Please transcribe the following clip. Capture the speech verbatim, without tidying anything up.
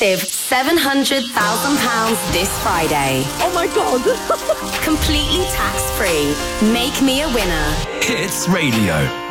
massive seven hundred thousand pounds this Friday. Oh my God. Completely tax-free. Make me a winner. Hits Radio.